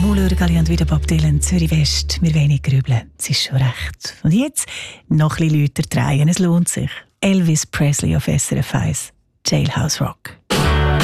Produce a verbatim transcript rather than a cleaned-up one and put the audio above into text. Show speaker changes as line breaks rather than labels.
Mulurgali und wieder Bob Dylan, Zürich West. Wir wenig grübeln, es ist schon recht. Und jetzt noch ein bisschen lauter drehen, es lohnt sich. Elvis Presley auf S R F eins, Jailhouse Rock.